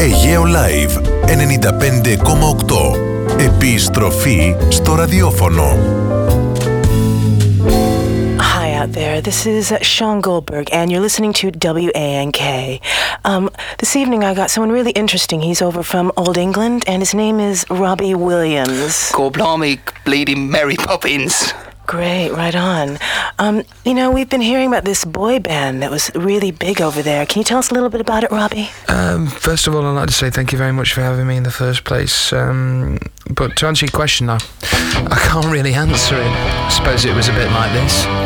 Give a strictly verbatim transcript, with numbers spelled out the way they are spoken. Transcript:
Αιγαίο Live ενενήντα πέντε κόμμα οκτώ. Επιστροφή στο ραδιόφωνο. Hi out there, this is Sean Goldberg and you're listening to W A N K. Um, this evening I got someone really interesting. He's over from Old England and his name is Robbie Williams. Gorblimey, bleeding Mary Poppins. Great, right on. Um, you know, we've been hearing about this boy band that was really big over there. Can you tell us a little bit about it, Robbie? Um, first of all, I'd like to say thank you very much for having me in the first place. Um, but to answer your question, I, I can't really answer it. I suppose it was a bit like this.